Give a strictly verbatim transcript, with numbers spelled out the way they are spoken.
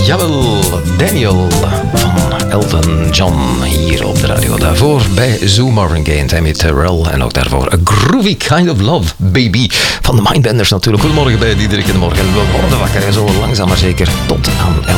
Jawel, Daniel van Elton John hier op de radio. Daarvoor bij Zoo Marvin Gaye en Tammy Terrell. En ook daarvoor A Groovy Kind of Love, Baby. Van de Mindbenders natuurlijk. Goedemorgen bij Diederik in de morgen. We worden wakker, zo langzaam maar zeker tot aan